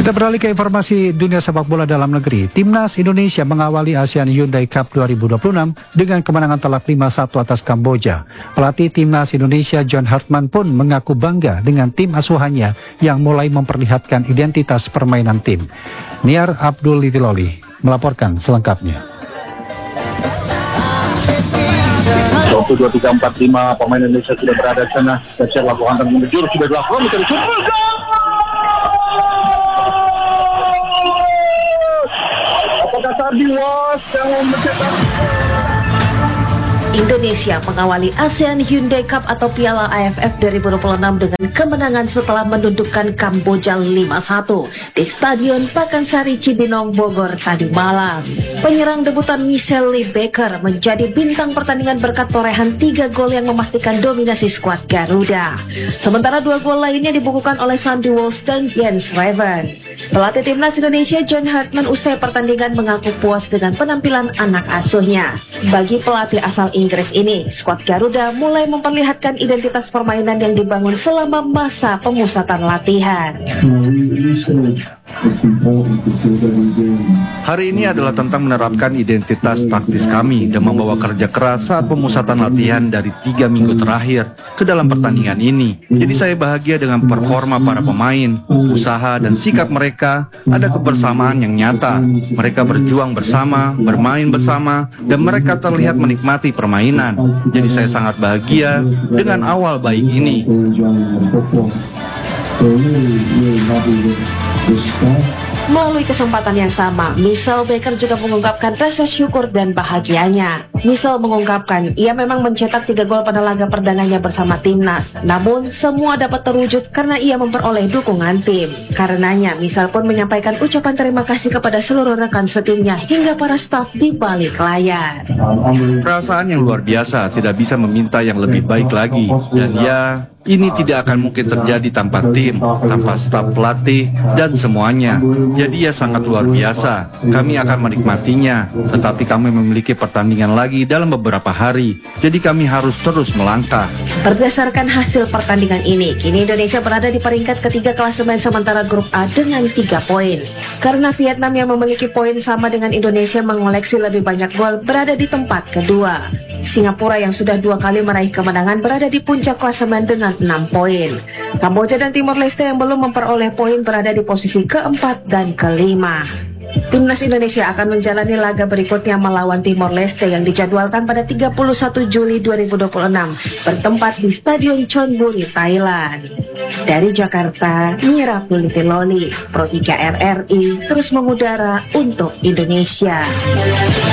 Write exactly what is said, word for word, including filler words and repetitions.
Kita beralih ke informasi dunia sepak bola dalam negeri. Timnas Indonesia mengawali ASEAN Hyundai Cup dua ribu dua puluh enam dengan kemenangan telak lima satu atas Kamboja. Pelatih Timnas Indonesia John Hartman pun mengaku bangga dengan tim asuhannya yang mulai memperlihatkan identitas permainan tim. Niar Abdul Litiloli melaporkan selengkapnya. satu, dua, tiga, empat, lima pemain Indonesia sudah berada di sana. Siap-siap lakukan dan menuju sudah dilakukan mencari shoot. Apakah Sardi was yang mencetak? Indonesia mengawali ASEAN Hyundai Cup atau Piala A F F dua ribu dua puluh enam dengan kemenangan setelah menundukkan Kamboja lima satu di Stadion Pakansari Cibinong, Bogor tadi malam. Penyerang debutan Michelle Lee Baker menjadi bintang pertandingan berkat torehan tiga gol yang memastikan dominasi skuad Garuda. Sementara dua gol lainnya dibukukan oleh Sandy Walsh dan Jens Raven. Pelatih Timnas Indonesia John Hartman usai pertandingan mengaku puas dengan penampilan anak asuhnya. Bagi pelatih asal Inggris ini, skuad Garuda mulai memperlihatkan identitas permainan yang dibangun selama masa pemusatan latihan. Hari ini adalah tentang menerapkan identitas taktis kami dan membawa kerja keras saat pemusatan latihan dari tiga minggu terakhir ke dalam pertandingan ini. Jadi saya bahagia dengan performa para pemain, usaha dan sikap mereka. Ada kebersamaan yang nyata. Mereka berjuang bersama, bermain bersama, dan mereka terlihat menikmati permainan. Jadi saya sangat bahagia dengan awal baik ini. Melalui kesempatan yang sama, Michelle Baker juga mengungkapkan rasa syukur dan bahagianya. Michelle mengungkapkan ia memang mencetak tiga gol pada laga perdananya bersama timnas. Namun semua dapat terwujud karena ia memperoleh dukungan tim. Karenanya Michelle pun menyampaikan ucapan terima kasih kepada seluruh rekan setimnya hingga para staf di balik layar. Perasaan yang luar biasa, tidak bisa meminta yang lebih baik lagi. Dan ya, ini tidak akan mungkin terjadi tanpa tim, tanpa staf pelatih, dan semuanya. Jadi ya sangat luar biasa. Kami akan menikmatinya, tetapi kami memiliki pertandingan lagi dalam beberapa hari. Jadi kami harus terus melangkah. Berdasarkan hasil pertandingan ini, kini Indonesia berada di peringkat ketiga klasemen sementara grup A dengan tiga poin. Karena Vietnam yang memiliki poin sama dengan Indonesia mengoleksi lebih banyak gol berada di tempat kedua. Singapura yang sudah dua kali meraih kemenangan berada di puncak klasemen dengan enam poin. Kamboja dan Timor Leste yang belum memperoleh poin berada di posisi keempat dan kelima. Timnas Indonesia akan menjalani laga berikutnya melawan Timor Leste yang dijadwalkan pada tiga puluh satu Juli dua ribu dua puluh enam bertempat di Stadion Chonburi, Thailand. Dari Jakarta, Mira Puliteloli, Pro tiga R R I terus mengudara untuk Indonesia.